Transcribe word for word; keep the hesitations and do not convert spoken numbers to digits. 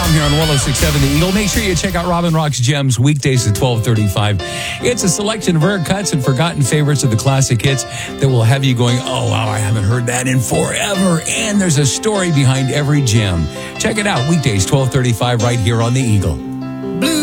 Tom here on one oh six point seven The Eagle. Make sure you check out Robin Rock's Gems weekdays at twelve thirty-five. It's a selection of rare cuts and forgotten favorites of the classic hits that will have you going, oh, wow, I haven't heard that in forever. And there's a story behind every gem. Check it out weekdays twelve thirty-five right here on The Eagle.